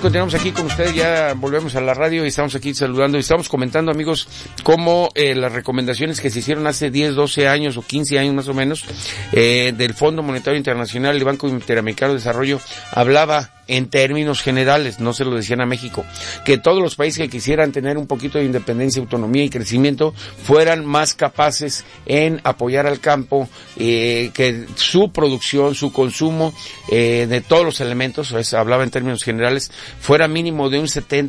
continuamos aquí con ustedes, ya volvemos a la radio y estamos aquí saludando y estamos comentando, amigos, cómo las recomendaciones que se hicieron hace 10, 12 años o 15 años más o menos, del Fondo Monetario Internacional y Banco Interamericano de Desarrollo, hablaba en términos generales, no se lo decían a México, que todos los países que quisieran tener un poquito de independencia, autonomía y crecimiento fueran más capaces en apoyar al campo, que su producción, su consumo de todos los elementos, hablaba en términos generales, fuera mínimo de un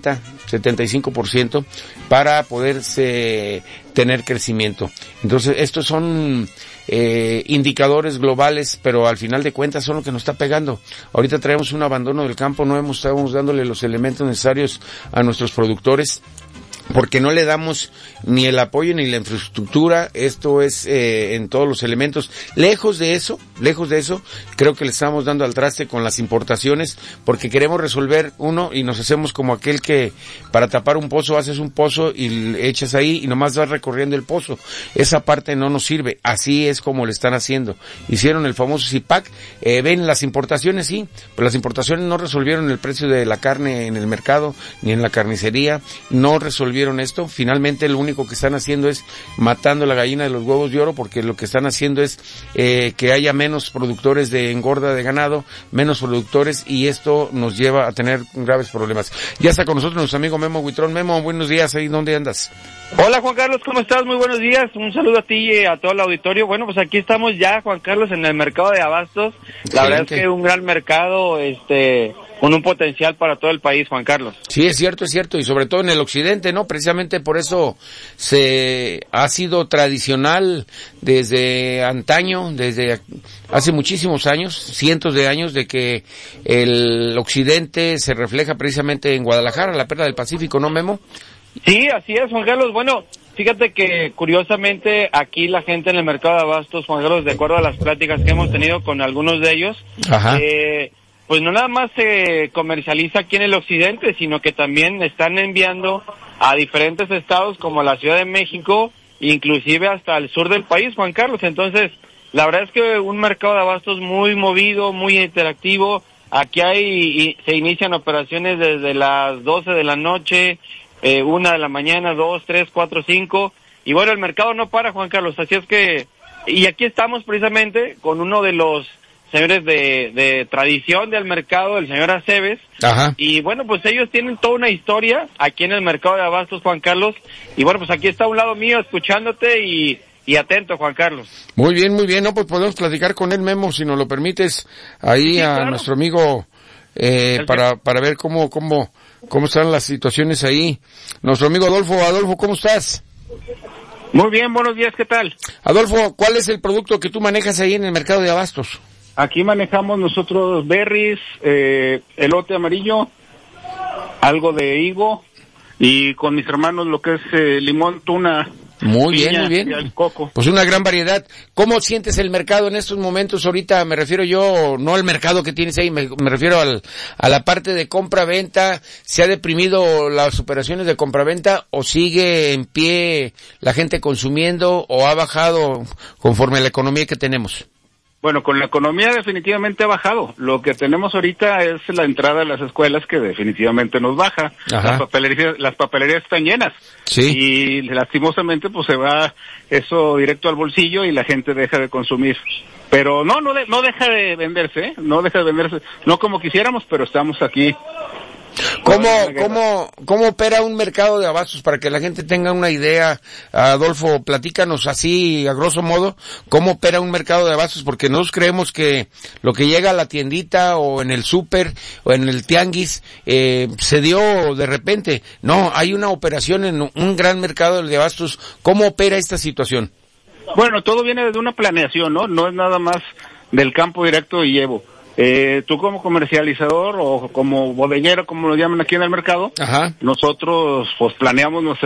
70-75% para poderse tener crecimiento. Entonces, estos son indicadores globales, pero al final de cuentas son lo que nos está pegando. Ahorita traemos un abandono del campo, no estamos dándole los elementos necesarios a nuestros productores, porque no le damos ni el apoyo ni la infraestructura. Esto es en todos los elementos. Lejos de eso, creo que le estamos dando al traste con las importaciones, porque queremos resolver uno y nos hacemos como aquel que para tapar un pozo haces un pozo y le echas ahí y nomás vas recorriendo el pozo. Esa parte no nos sirve. Así es como le están haciendo. Hicieron el famoso CIPAC. Ven, las importaciones sí, pero las importaciones no resolvieron el precio de la carne en el mercado ni en la carnicería, no resolvieron esto. Finalmente lo único que están haciendo es matando la gallina de los huevos de oro, porque lo que están haciendo es que haya menos productores de engorda de ganado, menos productores, y esto nos lleva a tener graves problemas. Ya está con nosotros nuestro amigo Memo Huitrón. Memo, buenos días, ¿ahí dónde andas? Hola Juan Carlos, ¿cómo estás? Muy buenos días, un saludo a ti y a todo el auditorio. Bueno, pues aquí estamos ya, Juan Carlos, en el mercado de abastos. La verdad es que un gran mercado, con un potencial para todo el país, Juan Carlos. Sí, es cierto, y sobre todo en el occidente, ¿no? Precisamente por eso ha sido tradicional desde antaño, desde hace muchísimos años, cientos de años, de que el occidente se refleja precisamente en Guadalajara, la perla del Pacífico, ¿no, Memo? Sí, así es, Juan Carlos. Bueno, fíjate que curiosamente aquí la gente en el mercado de abastos, Juan Carlos, de acuerdo a las pláticas que hemos tenido con algunos de ellos, pues no nada más se comercializa aquí en el occidente, sino que también están enviando a diferentes estados como la Ciudad de México, inclusive hasta el sur del país, Juan Carlos. Entonces, la verdad es que un mercado de abastos muy movido, muy interactivo. Aquí se inician operaciones desde las 12 de la noche, 1 de la mañana, 2, 3, 4, 5, y bueno, el mercado no para, Juan Carlos, así es que, y aquí estamos precisamente con uno de los señores de tradición del mercado, el señor Aceves. Ajá. Y bueno, pues ellos tienen toda una historia aquí en el mercado de abastos, Juan Carlos, y bueno, pues aquí está a un lado mío escuchándote y atento, Juan Carlos. Muy bien, no, pues podemos platicar con él, Memo, si nos lo permites, ahí sí, a claro. Nuestro amigo, para ver cómo están las situaciones ahí. Nuestro amigo Adolfo, ¿cómo estás? Muy bien, buenos días, ¿qué tal? Adolfo, ¿cuál es el producto que tú manejas ahí en el mercado de abastos? Aquí manejamos nosotros berries, elote amarillo, algo de higo, y con mis hermanos lo que es limón, tuna. Muy bien. Coco. Pues una gran variedad. ¿Cómo sientes el mercado en estos momentos? Ahorita me refiero yo, no al mercado que tienes ahí, me refiero a la parte de compra-venta. ¿Se ha deprimido las operaciones de compra-venta o sigue en pie la gente consumiendo o ha bajado conforme a la economía que tenemos? Bueno, con la economía definitivamente ha bajado. Lo que tenemos ahorita es la entrada a las escuelas, que definitivamente nos baja. Las papelerías están llenas. Sí. Y lastimosamente pues se va eso directo al bolsillo y la gente deja de consumir. Pero no deja de venderse, no como quisiéramos, pero estamos aquí. ¿Cómo opera un mercado de abastos para que la gente tenga una idea? Adolfo, platícanos así, a grosso modo, ¿cómo opera un mercado de abastos? Porque nosotros creemos que lo que llega a la tiendita o en el súper o en el tianguis se dio de repente. No, hay una operación en un gran mercado de abastos. ¿Cómo opera esta situación? Bueno, todo viene de una planeación, ¿no? No es nada más del campo directo y llevo. Tú como comercializador o como bodeguero, como lo llaman aquí en el mercado, nosotros pues planeamos nuestra